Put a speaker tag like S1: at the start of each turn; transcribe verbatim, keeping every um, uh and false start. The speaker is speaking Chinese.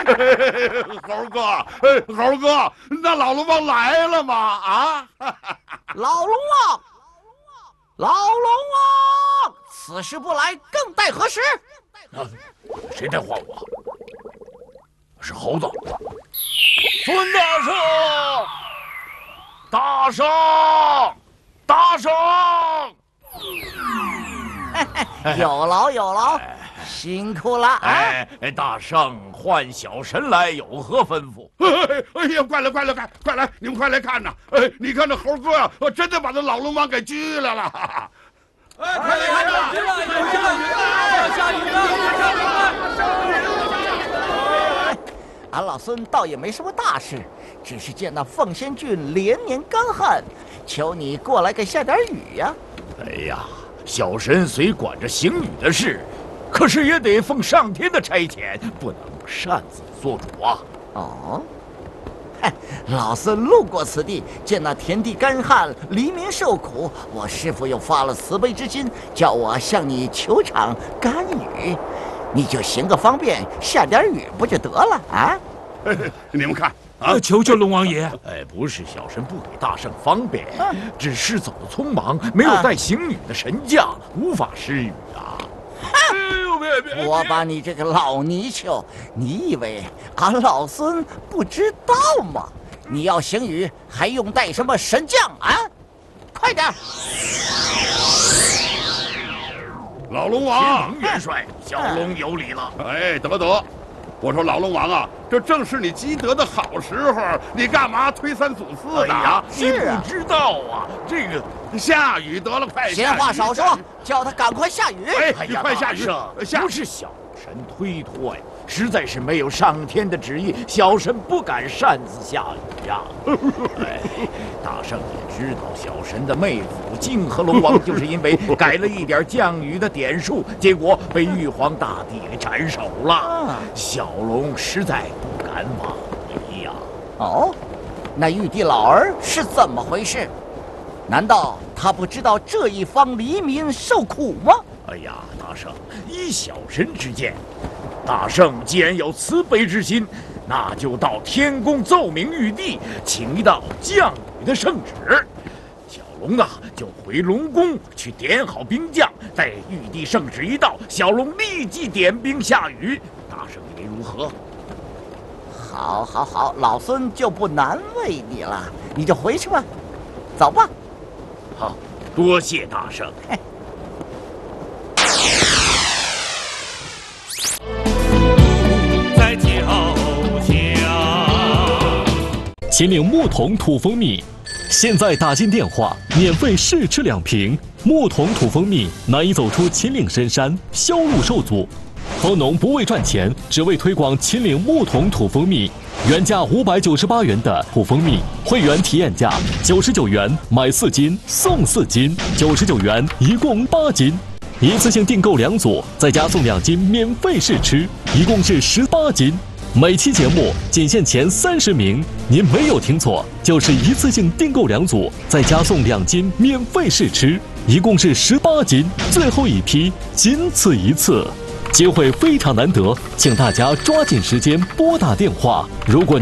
S1: 猴哥，猴哥，那老龙王来了吗？啊！
S2: 老龙王，老龙王，此时不来，更待何时？
S3: 啊，谁在唤我？是猴子。孙大圣，大圣，大圣！
S2: 有劳有劳，辛苦了啊！
S3: 哎，大圣唤小神来，有何吩咐？
S1: 哎哎呀，快来快来快快来！你们快来看呐！哎，你看这猴哥呀、啊，真的把那老龙王给拘来了！
S4: 哎，快来看呐！下雨了，下雨了，下雨了！
S2: 俺老孙倒也没什么大事，只是见那凤仙郡连年干旱，求你过来给下点雨呀、
S3: 啊！哎呀，小神虽管着行雨的事，可是也得奉上天的差遣，不能擅自做主啊！
S2: 哦，嗨，老孙路过此地，见那田地干旱，黎民受苦，我师父又发了慈悲之心，叫我向你求场甘雨。你就行个方便，下点雨不就得了啊？
S1: 你们看啊，
S5: 求求龙王爷！
S3: 哎，不是小神不给大圣方便，啊、只是走得匆忙，没有带行雨的神将，啊、无法施雨啊。
S2: 哎、我把你这个老泥鳅，你以为俺老孙不知道吗？你要行雨，还用带什么神将啊？快点！
S1: 老龙王，
S3: 启蒙元帅，小龙有礼了。
S1: 哎，得得，我说老龙王啊，这正是你积德的好时候，你干嘛推三阻四的啊？
S3: 你不知道啊，这个
S1: 下雨得了，快下雨！
S2: 闲话少说，叫他赶快下雨。
S1: 哎，你快下雨！
S3: 下不是小神推脱呀，实在是没有上天的旨意，小神不敢擅自下雨呀。哎，大圣也知道，小神的妹夫泾河龙王就是因为改了一点降雨的点数，结果被玉皇大帝给斩首了。小龙实在不敢枉为呀。
S2: 哦，那玉帝老儿是怎么回事？难道他不知道这一方黎民受苦吗？
S3: 哎呀，大圣，依小神之见，大圣既然有慈悲之心，那就到天宫奏明玉帝，请一道降雨的圣旨。小龙啊，就回龙宫去点好兵将，待玉帝圣旨一到，小龙立即点兵下雨。大圣以为如何？
S2: 好，好，好，老孙就不难为你了，你就回去吧，走吧。
S3: 好，多谢大圣。
S4: 在脚下，
S6: 秦岭木桶土蜂蜜，现在打进电话免费试吃两瓶。木桶土蜂蜜难以走出秦岭深山，销路受阻。蜂农不为赚钱，只为推广秦岭木桶土蜂蜜。原价五百九十八元的土蜂蜜，会员体验价九十九元，买四斤送四斤，九十九元一共八斤。一次性订购两组，再加送两斤免费试吃，一共是十八斤。每期节目仅限前三十名，您没有听错，就是一次性订购两组，再加送两斤免费试吃，一共是十八斤。最后一批，仅此一次，机会非常难得，请大家抓紧时间拨打电话。如果